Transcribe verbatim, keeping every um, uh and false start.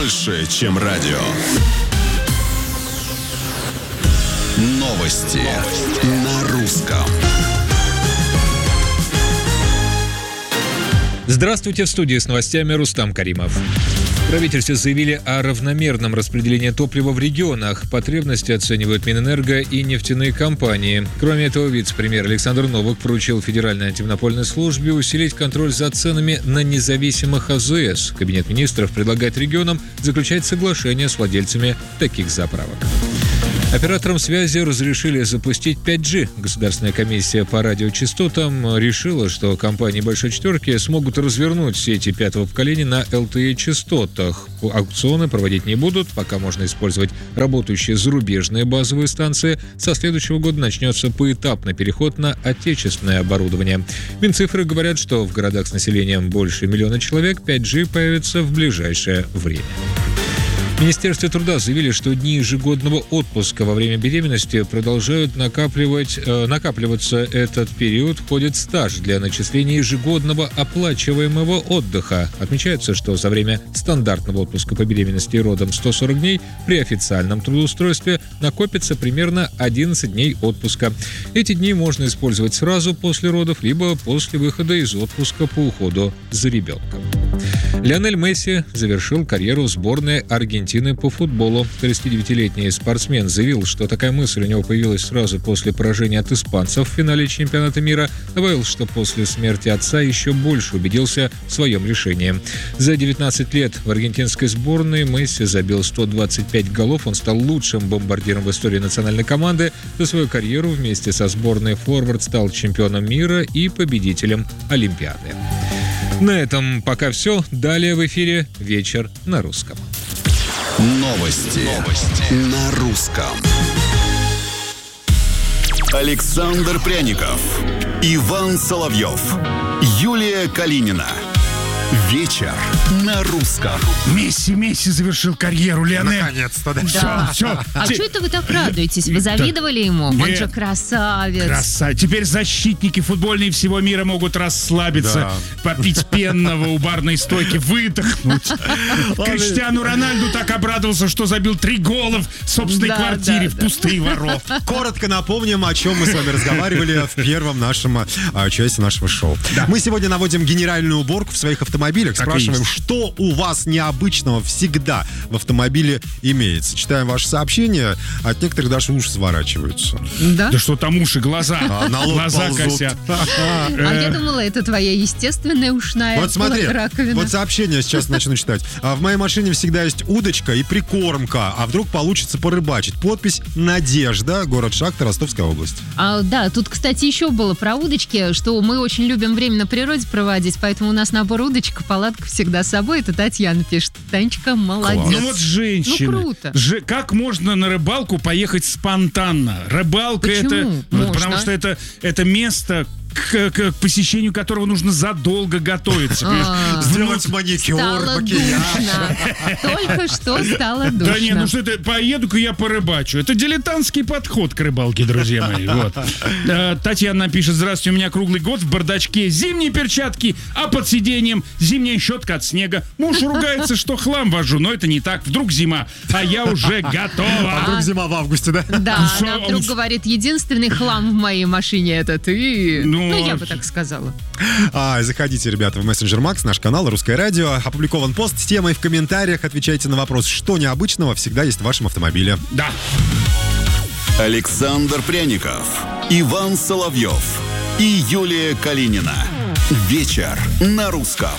больше, чем радио. Новости на русском. Здравствуйте, в студии с новостями Рустам Каримов. В правительстве заявили о равномерном распределении топлива в регионах. Потребности оценивают Минэнерго и нефтяные компании. Кроме этого, вице-премьер Александр Новак поручил Федеральной антимонопольной службе усилить контроль за ценами на независимых А Зэ Эс. Кабинет министров предлагает регионам заключать соглашения с владельцами таких заправок. Операторам связи разрешили запустить пять джи. Государственная комиссия по радиочастотам решила, что компании «Большой четверки» смогут развернуть сети пятого поколения на эл ти и-частотах. Аукционы проводить не будут, пока можно использовать работающие зарубежные базовые станции. Со следующего года начнется поэтапный переход на отечественное оборудование. Минцифры говорят, что в городах с населением больше миллиона человек пять джи появится в ближайшее время. В Министерстве труда заявили, что дни ежегодного отпуска во время беременности продолжают накапливать, э, накапливаться. Этот период входит в стаж для начисления ежегодного оплачиваемого отдыха. Отмечается, что за время стандартного отпуска по беременности и родам сто сорок дней при официальном трудоустройстве накопится примерно одиннадцать дней отпуска. Эти дни можно использовать сразу после родов, либо после выхода из отпуска по уходу за ребенком. Лионель Месси завершил карьеру в сборной Аргентины по футболу. тридцатидевятилетний спортсмен заявил, что такая мысль у него появилась сразу после поражения от испанцев в финале чемпионата мира. Добавил, что после смерти отца еще больше убедился в своем решении. За девятнадцать лет в аргентинской сборной Месси забил сто двадцать пять голов. Он стал лучшим бомбардиром в истории национальной команды. За свою карьеру вместе со сборной форвард стал чемпионом мира и победителем Олимпиады. На этом пока все. Далее в эфире «Вечер на русском». Новости, Новости. на русском. Александр Пряников, Иван Соловьев, Юлия Калинина. Вечер на русском. Месси, Месси завершил карьеру, Лионель. Наконец-то, да. Все, все. А что это вы так радуетесь? Вы завидовали ему? Он Нет. же красавец. Красавец. Теперь защитники футбольные всего мира могут расслабиться, Да. попить пенного у барной стойки, выдохнуть. Криштиану Рональду так обрадовался, что забил три гола в собственной Да, квартире да, в да. пустые ворота. Коротко напомним, о чем мы с вами разговаривали в первом нашем а, части нашего шоу. Мы сегодня наводим генеральную уборку в своих автомобилях. Так и Спрашиваем, есть. что у вас необычного всегда в автомобиле имеется. Читаем ваши сообщения, от некоторых даже уши сворачиваются. Да? Да что там уши, глаза. А, на лоб Глаза ползут. косят. А я думала, это твоя естественная ушная Вот смотри, раковина. вот сообщение сейчас начну читать. А в моей машине всегда есть удочка и прикормка. А вдруг получится порыбачить? Подпись «Надежда», город Шахта, Ростовская область. А, да, тут, кстати, еще было про удочки, что мы очень любим время на природе проводить, поэтому у нас набор удочек, палатка всегда с собой. Это Татьяна пишет. Танечка, молодец. Ну вот женщины. Ну, круто. Же, как можно на рыбалку поехать спонтанно? Рыбалка Почему? это... Можно. Потому что это, это место, к, к посещению которого нужно задолго готовиться. А, Сделать маникюр, Стало макияж. душно. Только что стало душно. Да не, ну что это, поеду-ка я порыбачу. Это дилетантский подход к рыбалке, друзья мои. Вот. Э, Татьяна пишет: здравствуйте, у меня круглый год в бардачке зимние перчатки, а под сиденьем зимняя щетка от снега. Муж ругается, что хлам вожу, но это не так. Вдруг зима, а я уже А готова. вдруг зима в августе, да? Да, Ну, она что, вдруг он- говорит, единственный хлам в моей машине это ты. Ну, Ну, я бы так сказала. А, заходите, ребята, в мессенджер Макс, наш канал «Русское радио». Опубликован пост с темой в комментариях. Отвечайте на вопрос, что необычного всегда есть в вашем автомобиле. Да. Александр Пряников, Иван Соловьев и Юлия Калинина. Вечер на русском.